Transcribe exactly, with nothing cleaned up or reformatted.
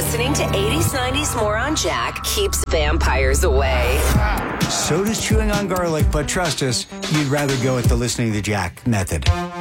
Listening to eighties nineties More on Jack keeps vampires away. So does chewing on garlic, but trust us, you'd rather go with the listening to Jack method.